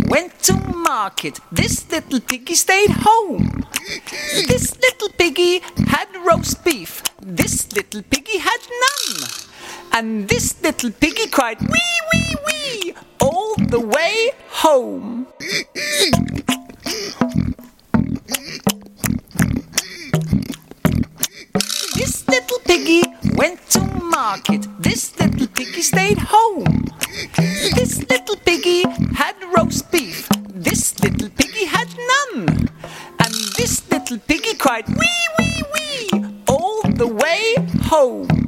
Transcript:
went to market. This little piggy stayed home. This little piggy had roast beef. This little piggy had none. And this little piggy cried, wee, wee, wee, all the way home. This little piggy went to market. This little piggy stayed home. This little piggy had roast beef. This little piggy had none. And this little piggy cried, wee, wee, wee, all the way home.